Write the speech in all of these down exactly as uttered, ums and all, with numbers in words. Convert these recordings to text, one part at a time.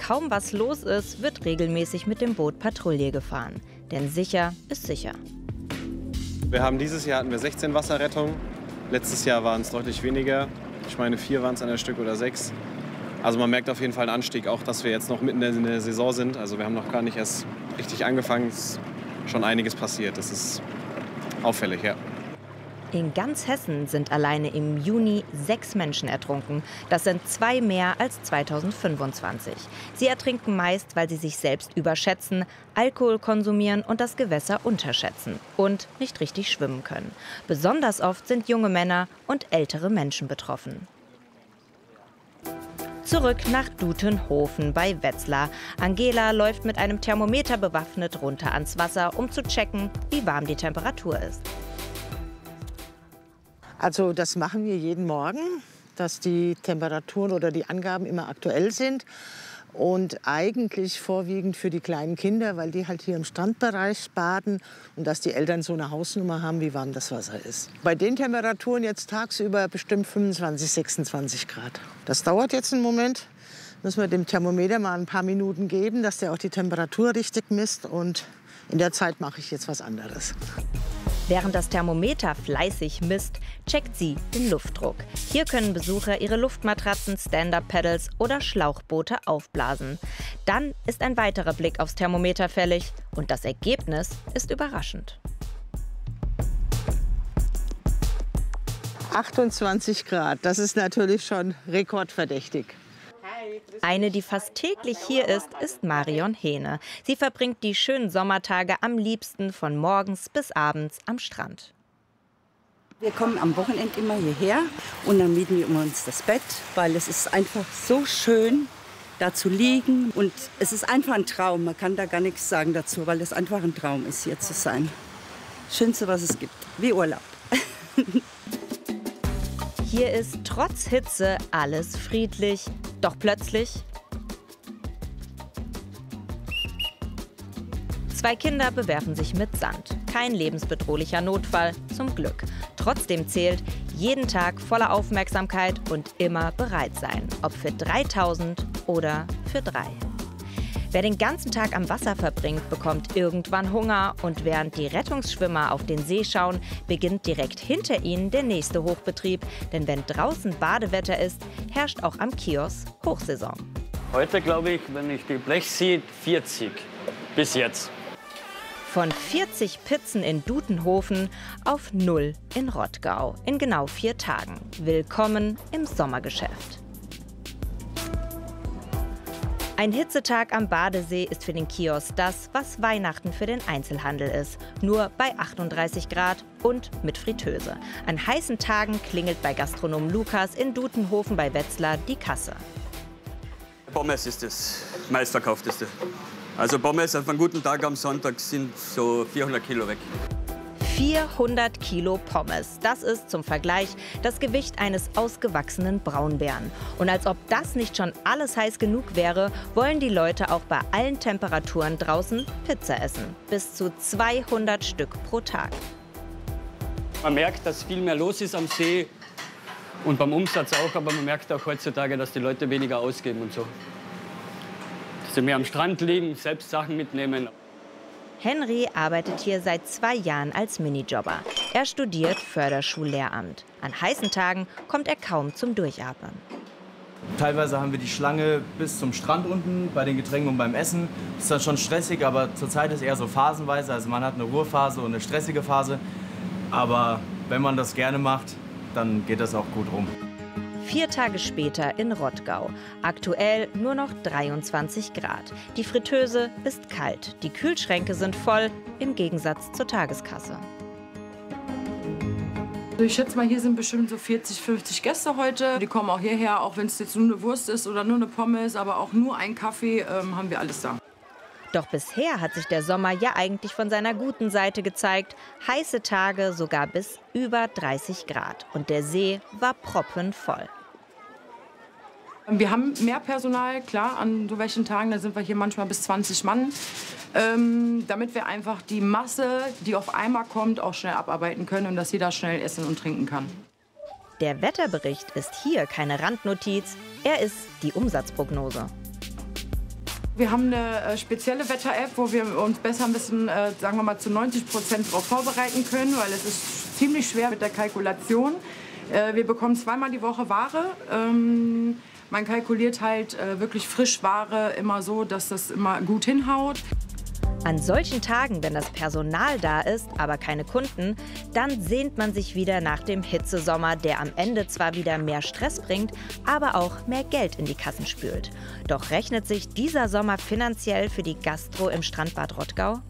kaum was los ist, wird regelmäßig mit dem Boot Patrouille gefahren. Denn sicher ist sicher. Wir haben dieses Jahr hatten wir sechzehn Wasserrettungen. Letztes Jahr waren es deutlich weniger. Ich meine, vier waren es an der Stück oder sechs. Also man merkt auf jeden Fall einen Anstieg, auch dass wir jetzt noch mitten in der Saison sind. Also wir haben noch gar nicht erst richtig angefangen. Es ist schon einiges passiert. Das ist auffällig, ja. In ganz Hessen sind alleine im Juni sechs Menschen ertrunken. Das sind zwei mehr als zweitausendfünfundzwanzig. Sie ertrinken meist, weil sie sich selbst überschätzen, Alkohol konsumieren und das Gewässer unterschätzen und nicht richtig schwimmen können. Besonders oft sind junge Männer und ältere Menschen betroffen. Zurück nach Dutenhofen bei Wetzlar. Angela läuft mit einem Thermometer bewaffnet runter ans Wasser, um zu checken, wie warm die Temperatur ist. Also das machen wir jeden Morgen, dass die Temperaturen oder die Angaben immer aktuell sind. Und eigentlich vorwiegend für die kleinen Kinder, weil die halt hier im Strandbereich baden und dass die Eltern so eine Hausnummer haben, wie warm das Wasser ist. Bei den Temperaturen jetzt tagsüber bestimmt fünfundzwanzig, sechsundzwanzig Grad. Das dauert jetzt einen Moment. Müssen wir dem Thermometer mal ein paar Minuten geben, dass der auch die Temperatur richtig misst. Und in der Zeit mache ich jetzt was anderes. Während das Thermometer fleißig misst, checkt sie den Luftdruck. Hier können Besucher ihre Luftmatratzen, Stand-Up-Paddles oder Schlauchboote aufblasen. Dann ist ein weiterer Blick aufs Thermometer fällig und das Ergebnis ist überraschend. achtundzwanzig Grad, das ist natürlich schon rekordverdächtig. Eine, die fast täglich hier ist, ist Marion Hähne. Sie verbringt die schönen Sommertage am liebsten von morgens bis abends am Strand. Wir kommen am Wochenende immer hierher und dann mieten wir uns das Bett, weil es ist einfach so schön, da zu liegen. Und es ist einfach ein Traum, man kann da gar nichts sagen dazu, weil es einfach ein Traum ist, hier zu sein. Das Schönste, was es gibt, wie Urlaub. Hier ist trotz Hitze alles friedlich. Doch plötzlich zwei Kinder bewerfen sich mit Sand. Kein lebensbedrohlicher Notfall, zum Glück. Trotzdem zählt jeden Tag voller Aufmerksamkeit und immer bereit sein. Ob für dreitausend oder für drei. Wer den ganzen Tag am Wasser verbringt, bekommt irgendwann Hunger. Und während die Rettungsschwimmer auf den See schauen, beginnt direkt hinter ihnen der nächste Hochbetrieb. Denn wenn draußen Badewetter ist, herrscht auch am Kiosk Hochsaison. Heute glaube ich, wenn ich die Blech sehe, vierzig bis jetzt. Von vierzig Pizzen in Dutenhofen auf null in Rottgau in genau vier Tagen. Willkommen im Sommergeschäft. Ein Hitzetag am Badesee ist für den Kiosk das, was Weihnachten für den Einzelhandel ist. Nur bei achtunddreißig Grad und mit Fritteuse. An heißen Tagen klingelt bei Gastronom Lukas in Dutenhofen bei Wetzlar die Kasse. Pommes ist das meistverkaufteste. Also Pommes auf einen guten Tag am Sonntag sind so vierhundert Kilo weg. vierhundert Kilo Pommes. Das ist zum Vergleich das Gewicht eines ausgewachsenen Braunbären. Und als ob das nicht schon alles heiß genug wäre, wollen die Leute auch bei allen Temperaturen draußen Pizza essen. Bis zu zweihundert Stück pro Tag. Man merkt, dass viel mehr los ist am See und beim Umsatz auch, aber man merkt auch heutzutage, dass die Leute weniger ausgeben und so. Dass sie mehr am Strand liegen, selbst Sachen mitnehmen. Henry arbeitet hier seit zwei Jahren als Minijobber. Er studiert Förderschullehramt. An heißen Tagen kommt er kaum zum Durchatmen. Teilweise haben wir die Schlange bis zum Strand unten, bei den Getränken und beim Essen. Das ist dann schon stressig, aber zurzeit ist eher so phasenweise. Also man hat eine Ruhephase und eine stressige Phase. Aber wenn man das gerne macht, dann geht das auch gut rum. Vier Tage später in Rottgau. Aktuell nur noch dreiundzwanzig Grad. Die Fritteuse ist kalt. Die Kühlschränke sind voll, im Gegensatz zur Tageskasse. Also ich schätze mal, hier sind bestimmt so vierzig, fünfzig Gäste heute. Die kommen auch hierher, auch wenn es jetzt nur eine Wurst ist oder nur eine Pommes, aber auch nur ein Kaffee, ähm, haben wir alles da. Doch bisher hat sich der Sommer ja eigentlich von seiner guten Seite gezeigt. Heiße Tage sogar bis über dreißig Grad. Und der See war proppenvoll. Wir haben mehr Personal, klar, an so welchen Tagen, da sind wir hier manchmal bis zwanzig Mann, ähm, damit wir einfach die Masse, die auf einmal kommt, auch schnell abarbeiten können und dass jeder schnell essen und trinken kann. Der Wetterbericht ist hier keine Randnotiz, er ist die Umsatzprognose. Wir haben eine äh, spezielle Wetter-App, wo wir uns besser ein bisschen, äh, sagen wir mal, zu neunzig Prozent darauf vorbereiten können, weil es ist ziemlich schwer mit der Kalkulation. Äh, wir bekommen zweimal die Woche Ware. Ähm, man kalkuliert halt äh, wirklich Frischware immer so, dass das immer gut hinhaut. An solchen Tagen, wenn das Personal da ist, aber keine Kunden, dann sehnt man sich wieder nach dem Hitzesommer, der am Ende zwar wieder mehr Stress bringt, aber auch mehr Geld in die Kassen spült. Doch rechnet sich dieser Sommer finanziell für die Gastro im Strandbad Rottgau?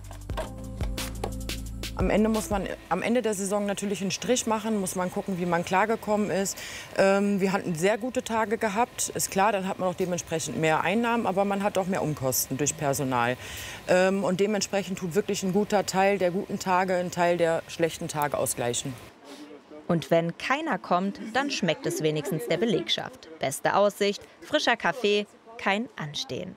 Am Ende muss man am Ende der Saison natürlich einen Strich machen, muss man gucken, wie man klargekommen ist. Ähm, wir hatten sehr gute Tage gehabt, ist klar, dann hat man auch dementsprechend mehr Einnahmen, aber man hat auch mehr Umkosten durch Personal. Ähm, und dementsprechend tut wirklich ein guter Teil der guten Tage einen Teil der schlechten Tage ausgleichen. Und wenn keiner kommt, dann schmeckt es wenigstens der Belegschaft. Beste Aussicht, frischer Kaffee, kein Anstehen.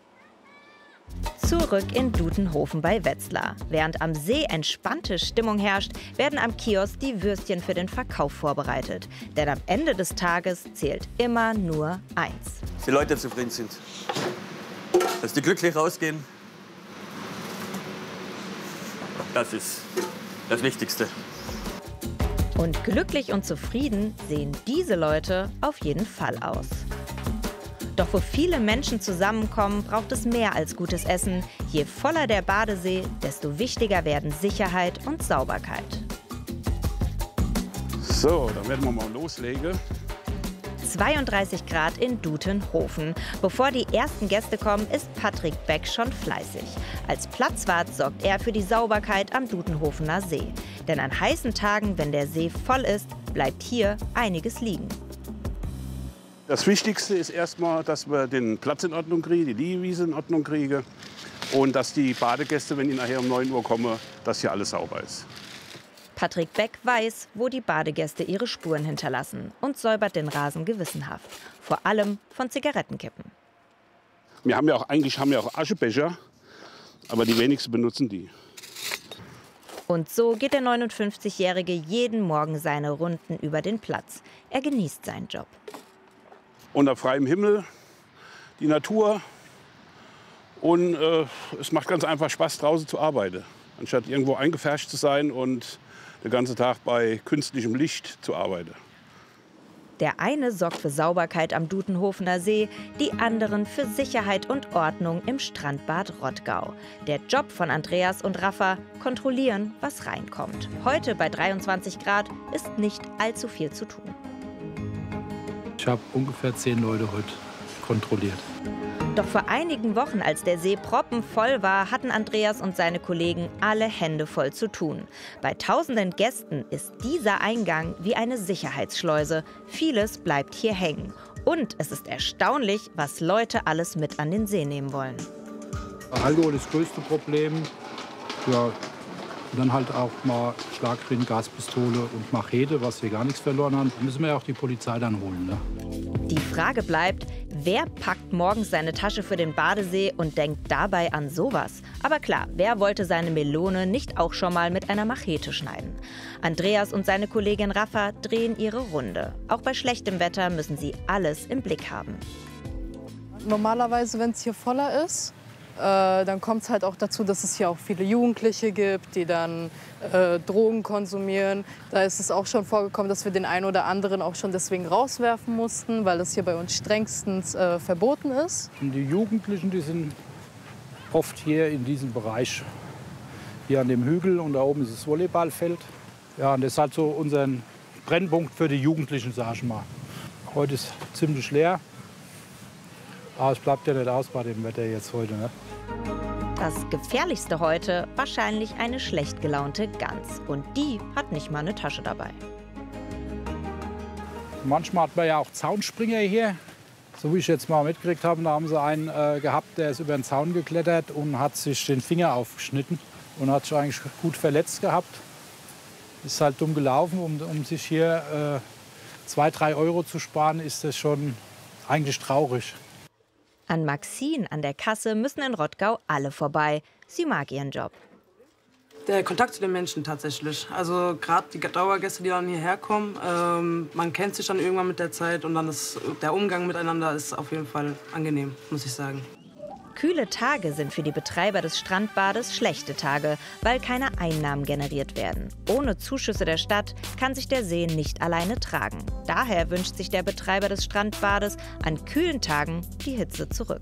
Zurück in Dutenhofen bei Wetzlar. Während am See entspannte Stimmung herrscht, werden am Kiosk die Würstchen für den Verkauf vorbereitet. Denn am Ende des Tages zählt immer nur eins. Dass die Leute zufrieden sind. Dass die glücklich rausgehen. Das ist das Wichtigste. Und glücklich und zufrieden sehen diese Leute auf jeden Fall aus. Doch wo viele Menschen zusammenkommen, braucht es mehr als gutes Essen. Je voller der Badesee, desto wichtiger werden Sicherheit und Sauberkeit. So, dann werden wir mal loslegen. zweiunddreißig Grad in Dutenhofen. Bevor die ersten Gäste kommen, ist Patrick Beck schon fleißig. Als Platzwart sorgt er für die Sauberkeit am Dutenhofener See. Denn an heißen Tagen, wenn der See voll ist, bleibt hier einiges liegen. Das Wichtigste ist erstmal, dass wir den Platz in Ordnung kriegen, die Liegewiese in Ordnung kriegen und dass die Badegäste, wenn die nachher um neun Uhr kommen, dass hier alles sauber ist. Patrick Beck weiß, wo die Badegäste ihre Spuren hinterlassen und säubert den Rasen gewissenhaft. Vor allem von Zigarettenkippen. Wir haben ja auch, eigentlich haben wir auch Aschebecher, aber die wenigsten benutzen die. Und so geht der neunundfünfzigjährige jeden Morgen seine Runden über den Platz. Er genießt seinen Job. Unter freiem Himmel, die Natur und äh, es macht ganz einfach Spaß, draußen zu arbeiten. Anstatt irgendwo eingefärscht zu sein und den ganzen Tag bei künstlichem Licht zu arbeiten. Der eine sorgt für Sauberkeit am Dutenhofener See, die anderen für Sicherheit und Ordnung im Strandbad Rottgau. Der Job von Andreas und Rafa: kontrollieren, was reinkommt. Heute bei dreiundzwanzig Grad ist nicht allzu viel zu tun. Ich habe ungefähr zehn Leute heute kontrolliert. Doch vor einigen Wochen, als der See proppenvoll war, hatten Andreas und seine Kollegen alle Hände voll zu tun. Bei tausenden Gästen ist dieser Eingang wie eine Sicherheitsschleuse. Vieles bleibt hier hängen. Und es ist erstaunlich, was Leute alles mit an den See nehmen wollen. Alkohol ist das größte Problem. Ja, und dann halt auch mal Schlagring, Gaspistole und Machete, was wir gar nichts verloren haben. Da müssen wir ja auch die Polizei dann holen. Ne? Die Frage bleibt, wer packt morgens seine Tasche für den Badesee und denkt dabei an sowas? Aber klar, wer wollte seine Melone nicht auch schon mal mit einer Machete schneiden? Andreas und seine Kollegin Rafa drehen ihre Runde. Auch bei schlechtem Wetter müssen sie alles im Blick haben. Normalerweise, wenn es hier voller ist, äh, dann kommt es halt auch dazu, dass es hier auch viele Jugendliche gibt, die dann äh, Drogen konsumieren. Da ist es auch schon vorgekommen, dass wir den einen oder anderen auch schon deswegen rauswerfen mussten, weil es hier bei uns strengstens äh, verboten ist. Und die Jugendlichen, die sind oft hier in diesem Bereich, hier an dem Hügel, und da oben ist das Volleyballfeld. Ja, und das ist halt so unser Brennpunkt für die Jugendlichen, sag ich mal. Heute ist ziemlich leer. Aber es bleibt ja nicht aus bei dem Wetter jetzt heute. Ne? Das Gefährlichste heute wahrscheinlich eine schlecht gelaunte Gans. Und die hat nicht mal eine Tasche dabei. Manchmal hat man ja auch Zaunspringer hier. So wie ich jetzt mal mitgekriegt habe, da haben sie einen äh, gehabt, der ist über den Zaun geklettert und hat sich den Finger aufgeschnitten und hat sich eigentlich gut verletzt gehabt. Ist halt dumm gelaufen, um, um sich hier äh, zwei, drei Euro zu sparen, ist das schon eigentlich traurig. An Maxine an der Kasse müssen in Rottgau alle vorbei. Sie mag ihren Job. Der Kontakt zu den Menschen tatsächlich. Also gerade die Dauergäste, die dann hierher kommen, ähm, man kennt sich dann irgendwann mit der Zeit und dann ist der Umgang miteinander ist auf jeden Fall angenehm, muss ich sagen. Kühle Tage sind für die Betreiber des Strandbades schlechte Tage, weil keine Einnahmen generiert werden. Ohne Zuschüsse der Stadt kann sich der See nicht alleine tragen. Daher wünscht sich der Betreiber des Strandbades an kühlen Tagen die Hitze zurück.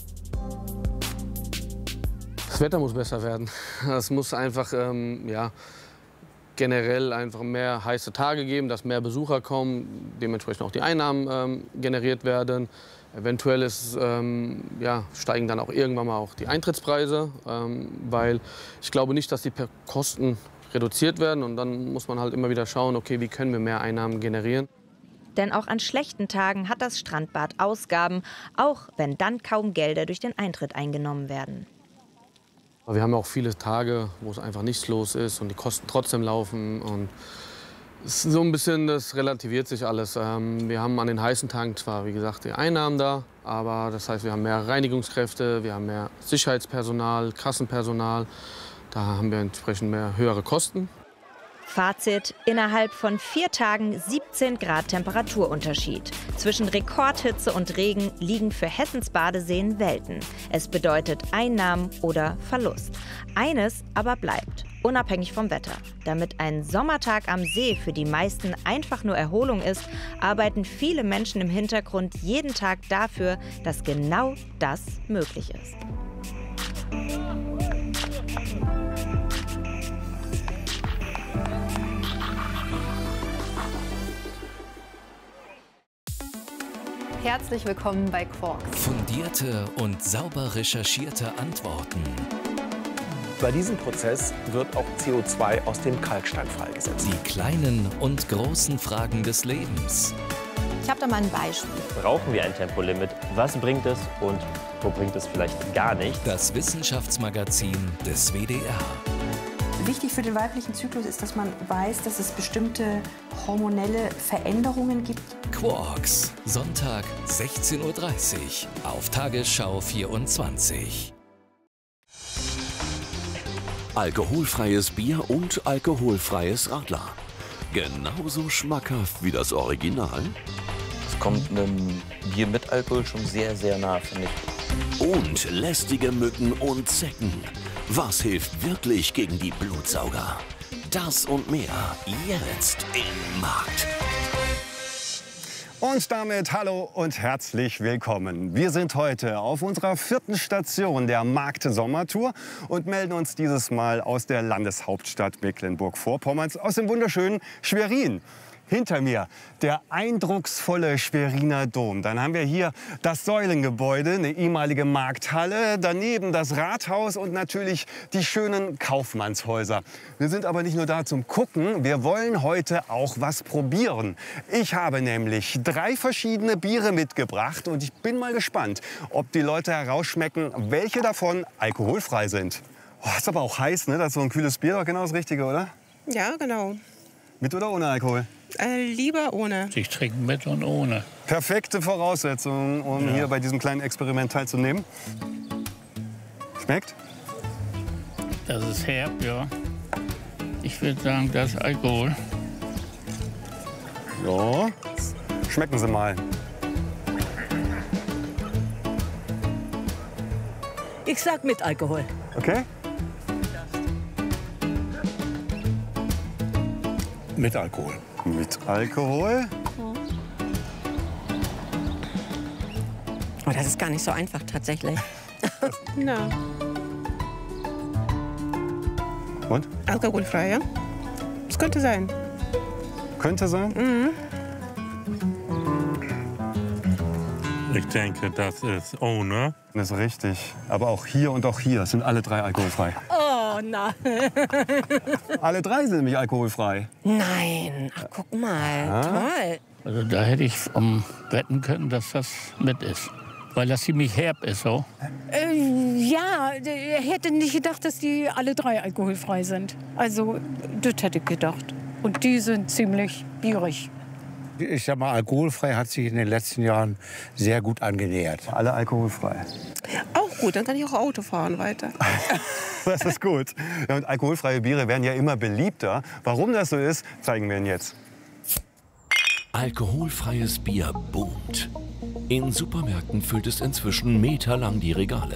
Das Wetter muss besser werden. Es muss einfach ähm, ja, generell einfach mehr heiße Tage geben, dass mehr Besucher kommen, dementsprechend auch die Einnahmen ähm, generiert werden. Eventuell ist, ähm, ja, steigen dann auch irgendwann mal auch die Eintrittspreise, ähm, weil ich glaube nicht, dass die Kosten reduziert werden. Und dann muss man halt immer wieder schauen, okay, wie können wir mehr Einnahmen generieren. Denn auch an schlechten Tagen hat das Strandbad Ausgaben, auch wenn dann kaum Gelder durch den Eintritt eingenommen werden. Wir haben auch viele Tage, wo es einfach nichts los ist und die Kosten trotzdem laufen. Und es ist so ein bisschen, das relativiert sich alles. Wir haben an den heißen Tagen zwar, wie gesagt, die Einnahmen da, aber das heißt, wir haben mehr Reinigungskräfte, wir haben mehr Sicherheitspersonal, Kassenpersonal. Da haben wir entsprechend mehr höhere Kosten. Fazit: Innerhalb von vier Tagen siebzehn Grad Temperaturunterschied. Zwischen Rekordhitze und Regen liegen für Hessens Badeseen Welten. Es bedeutet Einnahmen oder Verlust. Eines aber bleibt, unabhängig vom Wetter. Damit ein Sommertag am See für die meisten einfach nur Erholung ist, arbeiten viele Menschen im Hintergrund jeden Tag dafür, dass genau das möglich ist. Herzlich willkommen bei Quarks. Fundierte und sauber recherchierte Antworten. Bei diesem Prozess wird auch C O zwei aus dem Kalkstein freigesetzt. Die kleinen und großen Fragen des Lebens. Ich habe da mal ein Beispiel. Brauchen wir ein Tempolimit? Was bringt es und wo bringt es vielleicht gar nicht? Das Wissenschaftsmagazin des W D R. Wichtig für den weiblichen Zyklus ist, dass man weiß, dass es bestimmte hormonelle Veränderungen gibt. Quarks, Sonntag sechzehn Uhr dreißig auf Tagesschau vierundzwanzig. Alkoholfreies Bier und alkoholfreies Radler. Genauso schmackhaft wie das Original. Es kommt einem Bier mit Alkohol schon sehr, sehr nah, finde ich. Und lästige Mücken und Zecken. Was hilft wirklich gegen die Blutsauger? Das und mehr jetzt im Markt. Und damit hallo und herzlich willkommen. Wir sind heute auf unserer vierten Station der Markt-Sommertour und melden uns dieses Mal aus der Landeshauptstadt Mecklenburg-Vorpommerns, aus dem wunderschönen Schwerin. Hinter mir der eindrucksvolle Schweriner Dom. Dann haben wir hier das Säulengebäude, eine ehemalige Markthalle, daneben das Rathaus und natürlich die schönen Kaufmannshäuser. Wir sind aber nicht nur da zum Gucken, wir wollen heute auch was probieren. Ich habe nämlich drei verschiedene Biere mitgebracht und ich bin mal gespannt, ob die Leute herausschmecken, welche davon alkoholfrei sind. Oh, ist aber auch heiß, ne? Das ist so ein kühles Bier, doch genau das Richtige, oder? Ja, genau. Mit oder ohne Alkohol? Äh, lieber ohne. Ich trinke mit und ohne. Perfekte Voraussetzungen, um ja. hier bei diesem kleinen Experiment teilzunehmen. Schmeckt? Das ist herb, ja. Ich würde sagen, das ist Alkohol. Ja, schmecken Sie mal. Ich sag mit Alkohol. Okay. Mit Alkohol. Mit Alkohol? Oh, das ist gar nicht so einfach tatsächlich. Na. Und? Alkoholfrei, ja? Das könnte sein. Könnte sein? Mhm. Ich denke, das ist ohne. Das ist richtig. Aber auch hier und auch hier sind alle drei alkoholfrei. Oh nein. Alle drei sind nämlich alkoholfrei. Nein, ach guck mal, ja. toll. Also da hätte ich um, wetten können, dass das mit ist. Weil das ziemlich herb ist, so. Äh, ja, er hätte nicht gedacht, dass die alle drei alkoholfrei sind. Also, das hätte ich gedacht. Und die sind ziemlich bierig. Ich sag mal, alkoholfrei hat sich in den letzten Jahren sehr gut angenähert. Alle alkoholfrei. Auch gut, dann kann ich auch Auto fahren weiter. Das ist gut. Ja, und alkoholfreie Biere werden ja immer beliebter. Warum das so ist, zeigen wir Ihnen jetzt. Alkoholfreies Bier boomt. In Supermärkten füllt es inzwischen meterlang die Regale.